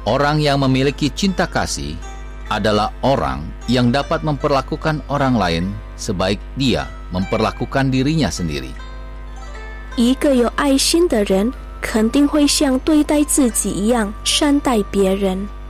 Orang yang memiliki cinta kasih adalah orang yang dapat memperlakukan orang lain sebaik dia memperlakukan dirinya sendiri. 一个有爱心的人肯定会像对待自己一样善待别人。